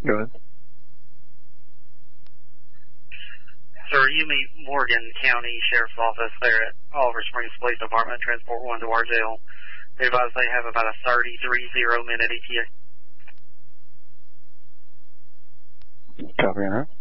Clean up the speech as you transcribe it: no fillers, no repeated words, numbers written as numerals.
Go ahead. Sir, you meet Morgan County Sheriff's Office there at Oliver Springs Police Department, transport 1 to our jail. They advise they have about a 30-minute ETA. Copy, all right.